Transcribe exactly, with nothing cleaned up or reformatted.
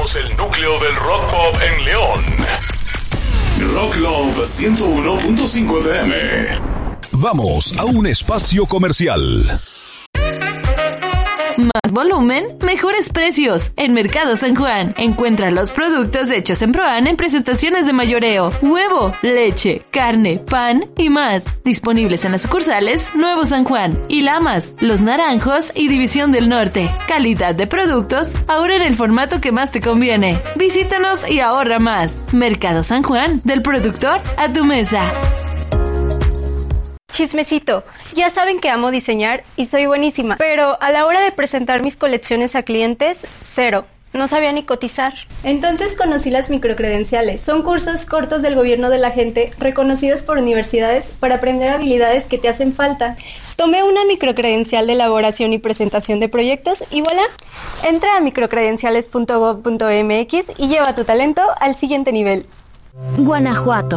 Somos el núcleo del rock pop en León. Rock Love ciento uno punto cinco F M. Vamos a un espacio comercial. Más volumen, mejores precios. En Mercado San Juan, encuentra los productos hechos en Proan en presentaciones de mayoreo. Huevo, leche, carne, pan y más. Disponibles en las sucursales Nuevo San Juan, y Lamas, Los Naranjos y División del Norte. Calidad de productos, ahora en el formato que más te conviene. Visítanos y ahorra más. Mercado San Juan, del productor a tu mesa. Chismecito, ya saben que amo diseñar y soy buenísima, pero a la hora de presentar mis colecciones a clientes, cero. No sabía ni cotizar. Entonces conocí las microcredenciales. Son cursos cortos del gobierno de la gente, reconocidos por universidades para aprender habilidades que te hacen falta. Tomé una microcredencial de elaboración y presentación de proyectos y voilà. Entra a microcredenciales punto gob punto m x y lleva tu talento al siguiente nivel. Guanajuato.